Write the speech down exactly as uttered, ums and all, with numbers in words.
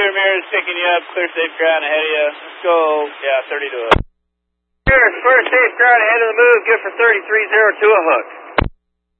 Ramirez picking you up, clear safe ground ahead of you. Let's go, yeah, thirty to a hook. Clear, clear safe ground ahead of the move, good for thirty-three zero to a hook.